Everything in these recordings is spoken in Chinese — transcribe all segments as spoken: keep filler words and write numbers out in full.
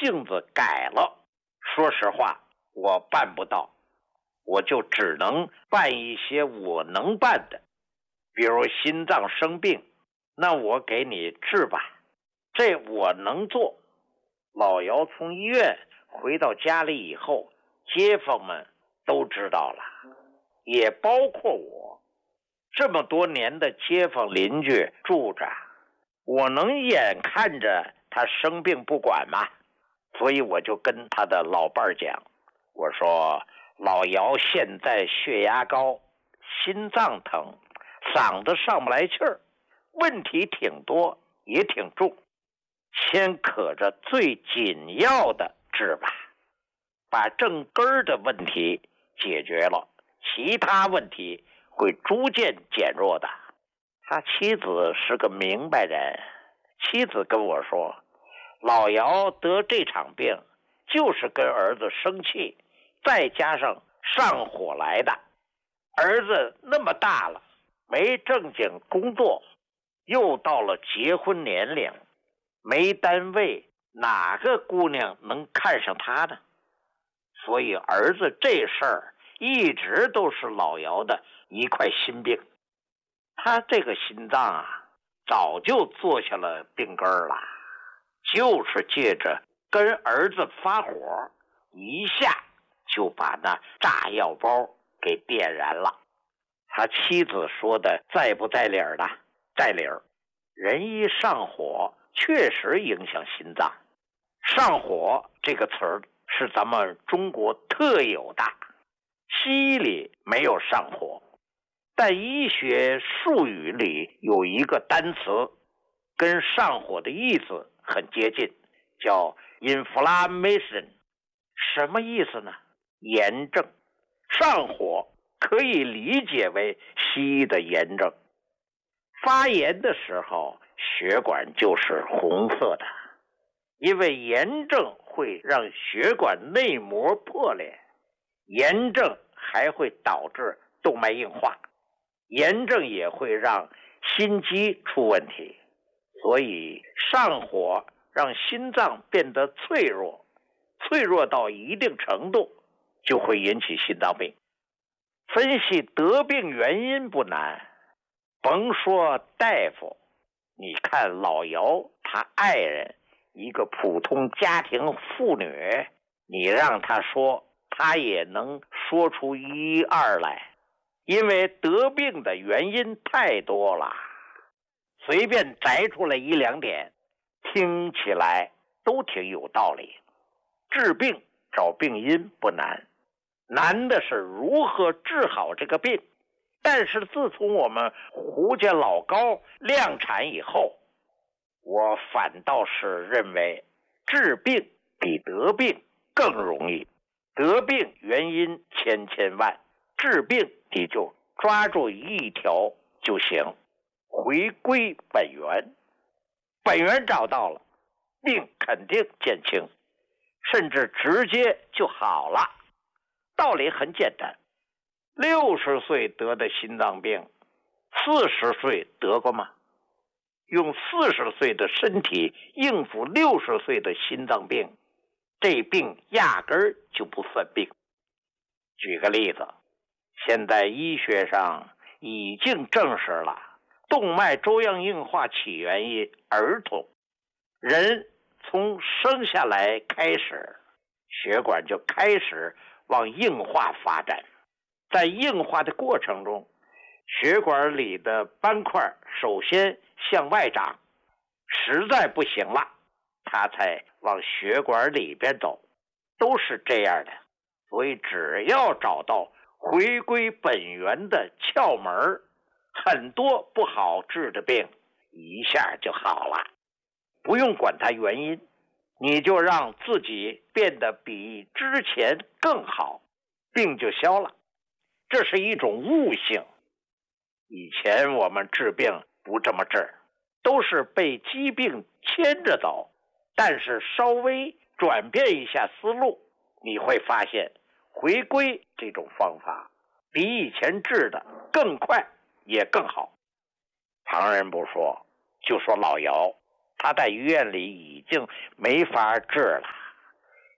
性子改了。说实话，我办不到，我就只能办一些我能办的，比如心脏生病，那我给你治吧，这我能做。老姚从医院回到家里以后，街坊们都知道了，也包括我。这么多年的街坊邻居住着，我能眼看着他生病不管吗？所以我就跟他的老伴儿讲，我说老姚现在血压高，心脏疼，嗓子上不来气儿，问题挺多也挺重，先可着最紧要的治吧，把正根儿的问题解决了，其他问题会逐渐减弱的。他妻子是个明白人，妻子跟我说，老姚得这场病就是跟儿子生气，再加上上火来的。儿子那么大了，没正经工作，又到了结婚年龄，没单位，哪个姑娘能看上他呢？所以儿子这事儿一直都是老姚的一块心病。他这个心脏啊，早就坐下了病根儿了，就是借着跟儿子发火，一下就把那炸药包给点燃了。他妻子说的在不在理儿的？在理儿。人一上火，确实影响心脏。上火这个词儿是咱们中国特有的，西医里没有上火，但医学术语里有一个单词，跟上火的意思很接近，叫 inflammation。 什么意思呢？炎症。上火可以理解为西医的炎症。发炎的时候，血管就是红色的，因为炎症会让血管内膜破裂，炎症还会导致动脉硬化，炎症也会让心肌出问题。所以上火让心脏变得脆弱，脆弱到一定程度就会引起心脏病。分析得病原因不难，甭说大夫，你看老姚他爱人，一个普通家庭妇女，你让他说，他也能说出一二来，因为得病的原因太多了，随便摘出来一两点，听起来都挺有道理。治病找病因不难，难的是如何治好这个病。但是自从我们胡家老高量产以后，我反倒是认为治病比得病更容易。得病原因千千万，治病你就抓住一条就行，回归本源。本源找到了，病肯定减轻，甚至直接就好了。道理很简单，六十岁得的心脏病，四十岁得过吗？用四十岁的身体应付六十岁的心脏病，这病压根儿就不算病。举个例子，现在医学上已经证实了，动脉粥样硬化起源于儿童。人从生下来开始，血管就开始往硬化发展，在硬化的过程中，血管里的斑块首先向外长，实在不行了，它才往血管里边走，都是这样的。所以只要找到回归本源的窍门，很多不好治的病一下就好了。不用管它原因，你就让自己变得比之前更好，病就消了。这是一种悟性。以前我们治病不这么治，都是被疾病牵着走。但是稍微转变一下思路，你会发现回归这种方法比以前治的更快也更好。旁人不说，就说老姚，他在医院里已经没法治了，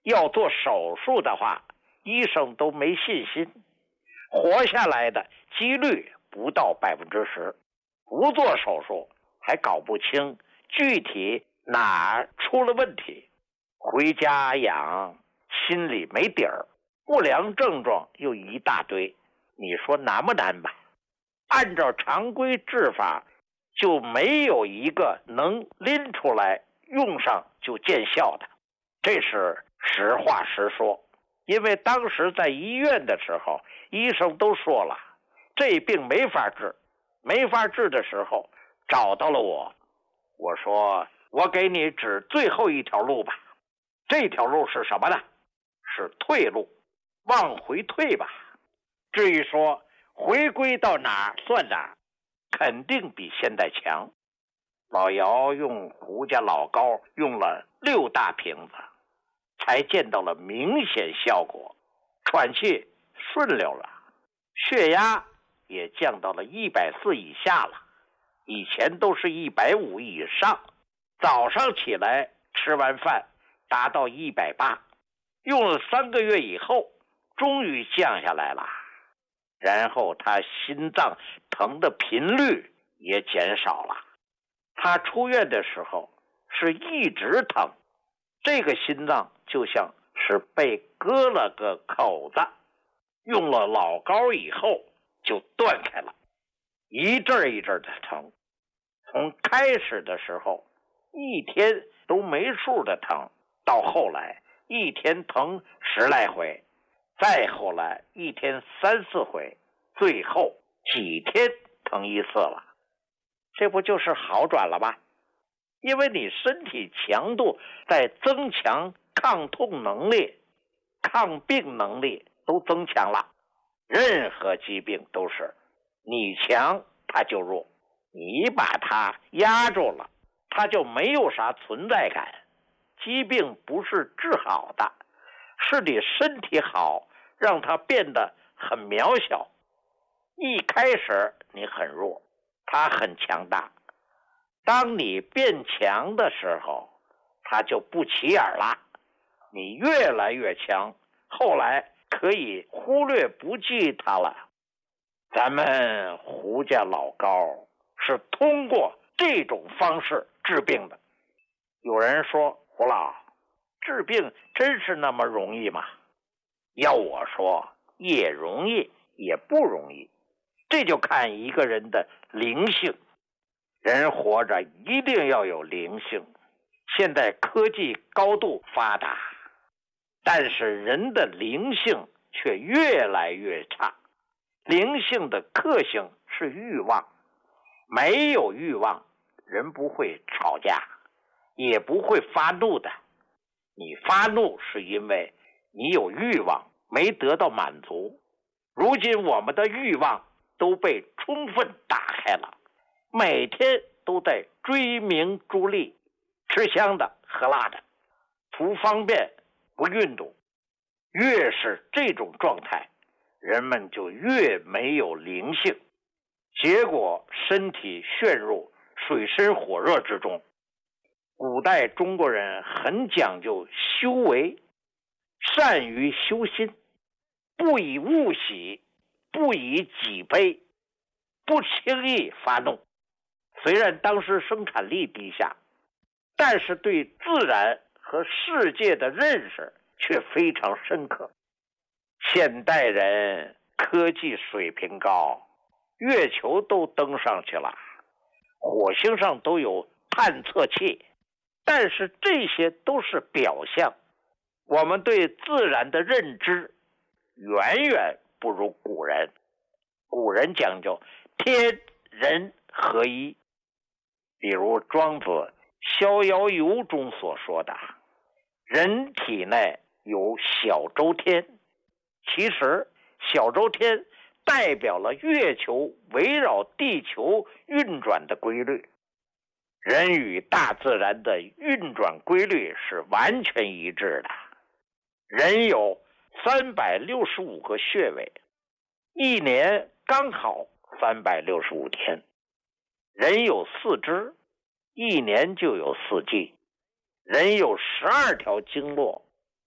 要做手术的话，医生都没信心，活下来的几率不到百分之十。不做手术还搞不清具体哪出了问题，回家养心里没底儿，不良症状又一大堆，你说难不难吧？按照常规治法，就没有一个能拎出来用上就见效的，这是实话实说。因为当时在医院的时候，医生都说了，这病没法治，没法治的时候找到了我，我说我给你指最后一条路吧。这条路是什么呢？是退路，往回退吧。至于说回归到哪儿算哪儿，肯定比现在强。老姚用胡家老膏用了六大瓶子，才见到了明显效果，喘气顺溜了，血压也降到了一百四以下了，以前都是一百五以上。早上起来吃完饭达到一百八，用了三个月以后终于降下来了。然后他心脏疼的频率也减少了。他出院的时候是一直疼，这个心脏就像是被割了个口子，用了老膏以后就断开了，一阵一阵的疼。从开始的时候一天都没数的疼，到后来一天疼十来回，再后来一天三四回，最后几天疼一次了。这不就是好转了吗？因为你身体强度在增强，抗痛能力、抗病能力都增强了。任何疾病都是你强它就弱，你把它压住了，它就没有啥存在感。疾病不是治好的，是你身体好让它变得很渺小。一开始你很弱，它很强大，当你变强的时候，它就不起眼了。你越来越强，后来可以忽略不计它了。咱们胡家老膏是通过这种方式治病的。有人说，胡老，治病真是那么容易吗？要我说，也容易也不容易，这就看一个人的灵性。人活着一定要有灵性。现在科技高度发达，但是人的灵性却越来越差。灵性的克性是欲望，没有欲望，人不会吵架，也不会发怒的。你发怒是因为你有欲望没得到满足。如今我们的欲望都被充分打开了，每天都在追名逐利，吃香的喝辣的，图方便不运动。越是这种状态，人们就越没有灵性，结果身体陷入水深火热之中。古代中国人很讲究修为，善于修心，不以物喜，不以己悲，不轻易发怒。虽然当时生产力低下，但是对自然和世界的认识却非常深刻。现代人科技水平高，月球都登上去了，火星上都有探测器，但是这些都是表象。我们对自然的认知远远不如古人。古人讲究天人合一，比如庄子《逍遥游》中所说的，人体内有小周天。其实小周天代表了月球围绕地球运转的规律。人与大自然的运转规律是完全一致的。人有三百六十五个穴位，一年刚好三百六十五天。人有四肢，一年就有四季。人有十二条经络，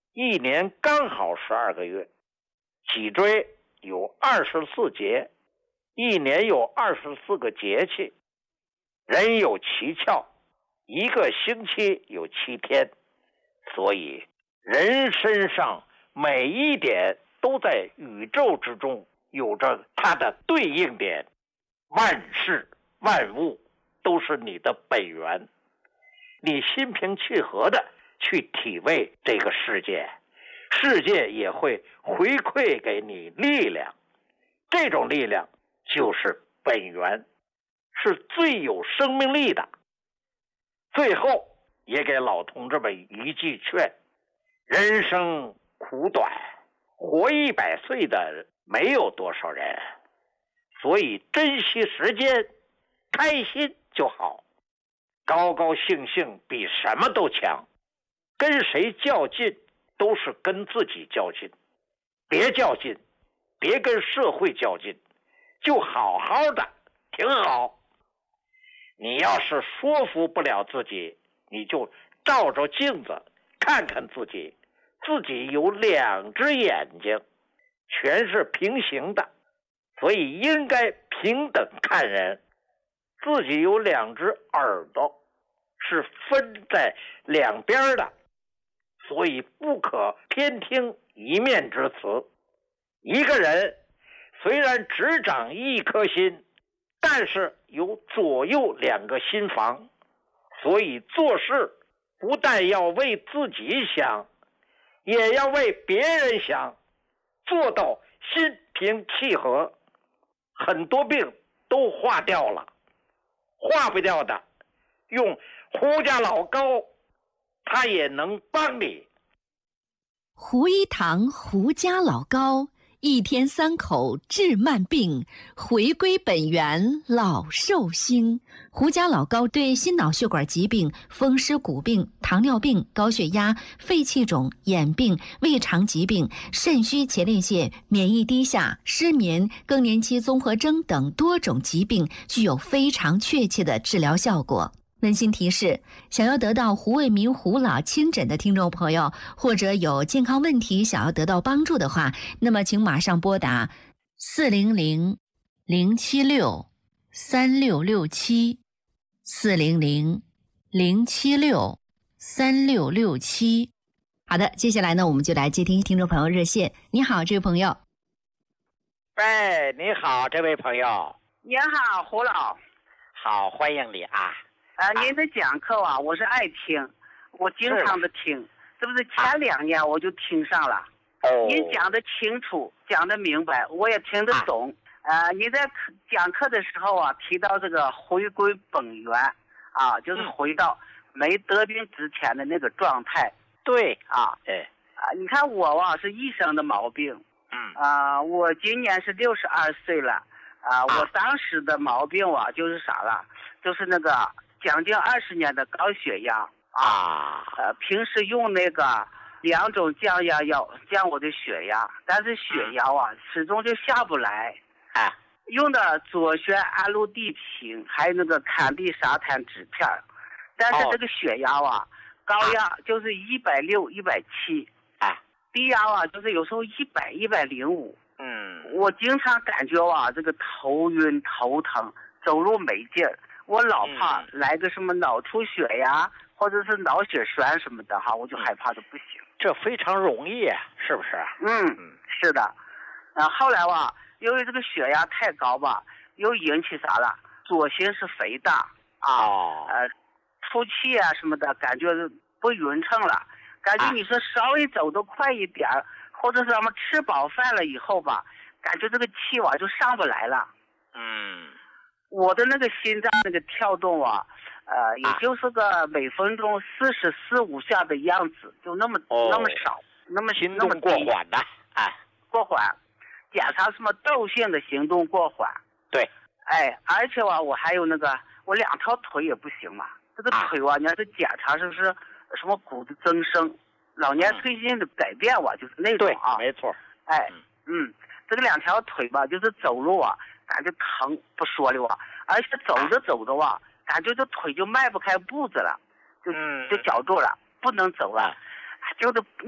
一年刚好十二个月，脊椎有二十四节，一年有二十四个节气。人有七窍，一个星期有七天，所以人身上每一点都在宇宙之中有着它的对应点，万事万物都是你的本源。你心平气和的去体味这个世界，世界也会回馈给你力量，这种力量就是本源，是最有生命力的。最后也给老同志们一句劝，人生苦短，活一百岁的没有多少人，所以珍惜时间，开心就好，高高兴兴比什么都强。跟谁较劲都是跟自己较劲，别较劲，别跟社会较劲，就好好的挺好。你要是说服不了自己，你就照照镜子看看自己，自己有两只眼睛，全是平行的，所以应该平等看人。自己有两只耳朵，是分在两边的，所以不可偏听一面之词。一个人虽然只长一颗心，但是有左右两个心房，所以做事不但要为自己想，也要为别人想，做到心平气和，很多病都化掉了。化不掉的，用胡家老膏，它也能帮你。 胡一堂胡家老膏，一天三口治慢病，回归本源老寿星。胡家老膏对心脑血管疾病、风湿骨病、糖尿病、高血压、肺气肿、眼病、胃肠疾病、肾虚前列腺、免疫低下、失眠、更年期综合征等多种疾病具有非常确切的治疗效果。温馨提示：想要得到胡卫民胡老亲诊的听众朋友，或者有健康问题想要得到帮助的话，那么请马上拨打四零零零七六三六六七四零零零七六三六六七。好的，接下来呢，我们就来接听听众朋友热线。你好，这位朋友。 喂，你好，这位朋友。 你好，胡老。 好，欢迎你啊。 呃，您的讲课啊，我是爱听，我经常的听，这不是前两年我就听上了。 哦。 您讲的清楚，讲的明白，我也听得懂。啊、呃，你在讲课的时候啊，提到这个回归本源，啊，就是回到没得病之前的那个状态。 对啊， 哎啊，你看我啊是一生的毛病。 嗯。 啊、呃，我今年是六十二岁了。啊、呃，我当时的毛病啊就是啥了，就是那个。将近二十年的高血压啊， 呃，平时用那个两种降压药降我的血压，但是血压啊、嗯、始终就下不来。 啊， 用的左旋氨氯地平，还有那个坎地沙滩纸片，但是这个血压啊，哦、高压就是一百六、一百七， 啊， 低压啊就是有时候一百、一百零五。 嗯， 我经常感觉啊，这个头晕头疼，走路没劲儿。我老怕来个什么脑出血呀，嗯、或者是脑血栓什么的哈，我就害怕的不行。 这非常容易，是不是？ 嗯，嗯是的。啊，后来吧，由于这个血压太高吧，又引起啥了？左心室肥大啊， 哦、 呃，出气啊什么的，感觉不匀称了。感觉你说稍微走得快一点，啊、或者是咱们吃饱饭了以后吧，感觉这个气哇就上不来了。 嗯。 我的那个心脏那个跳动啊，呃，也就是个每分钟四十四五下的样子，就那么、哦、那么少，那么行动过缓的，哎， 过缓，检查什么窦性的行动过缓。 对， 哎，而且啊，我还有那个，我两条腿也不行嘛，这个腿啊，你要是检查是不是什么骨的增生，老年退行的改变哇、啊，就是那种啊， 没错， 哎，嗯，嗯这个两条腿吧，就是走路啊。感觉疼不说了啊，而且走着走着啊，感觉这腿就迈不开步子了，就就绞住了，不能走了，就是